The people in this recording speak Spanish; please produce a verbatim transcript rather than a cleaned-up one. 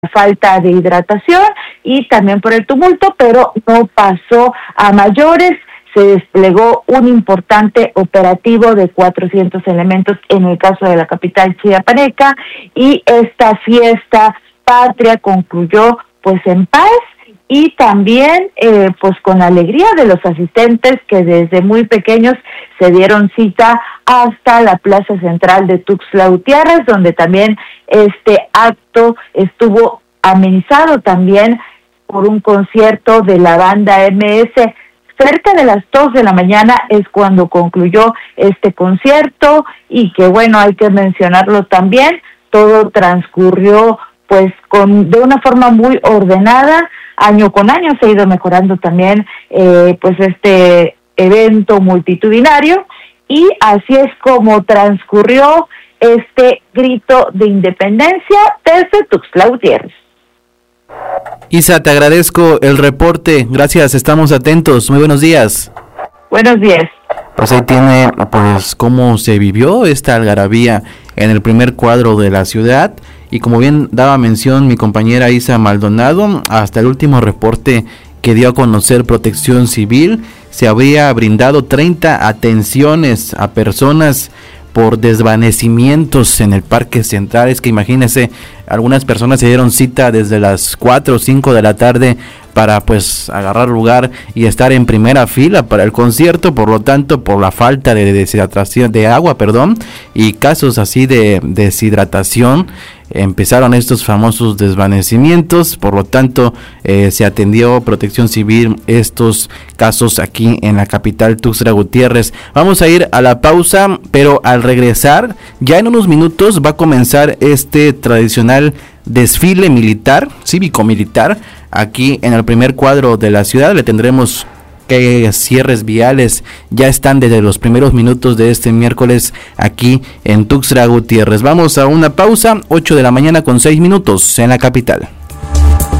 falta de hidratación y también por el tumulto, pero no pasó a mayores. Se desplegó un importante operativo de cuatrocientos elementos en el caso de la capital chiapaneca, y esta fiesta patria concluyó pues en paz y también eh, pues con la alegría de los asistentes que desde muy pequeños se dieron cita hasta la plaza central de Tuxtla Gutiérrez, donde también este acto estuvo amenizado también por un concierto de la banda eme ese. Cerca de las dos de la mañana es cuando concluyó este concierto, y que bueno, hay que mencionarlo también, todo transcurrió pues con de una forma muy ordenada. Año con año se ha ido mejorando también eh, pues este evento multitudinario, y así es como transcurrió este grito de independencia desde Tuxtla Gutiérrez. Isa, te agradezco el reporte, gracias, estamos atentos, muy buenos días. Buenos días. Pues ahí tiene pues cómo se vivió esta algarabía en el primer cuadro de la ciudad, y como bien daba mención mi compañera Isa Maldonado, hasta el último reporte que dio a conocer Protección Civil, se habría brindado treinta atenciones a personas por desvanecimientos en el Parque Central. Es que imagínense, algunas personas se dieron cita desde las cuatro o cinco de la tarde para pues agarrar lugar y estar en primera fila para el concierto, por lo tanto, por la falta de deshidratación de agua, perdón, y casos así de deshidratación, empezaron estos famosos desvanecimientos, por lo tanto eh, se atendió Protección Civil estos casos aquí en la capital Tuxtla Gutiérrez. Vamos a ir a la pausa, pero al regresar, ya en unos minutos va a comenzar este tradicional desfile militar, cívico-militar, aquí en el primer cuadro de la ciudad. Le tendremos que cierres viales ya están desde los primeros minutos de este miércoles aquí en Tuxtla Gutiérrez. Vamos a una pausa, ocho de la mañana con seis minutos en la capital.